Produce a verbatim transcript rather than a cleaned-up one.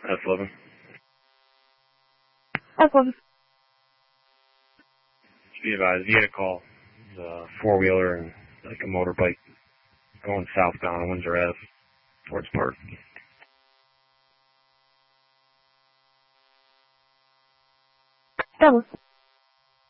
F eleven. F eleven. Be advised, you had a call. It was a four-wheeler and like a motorbike going southbound on Windsor Avenue towards Park. Double.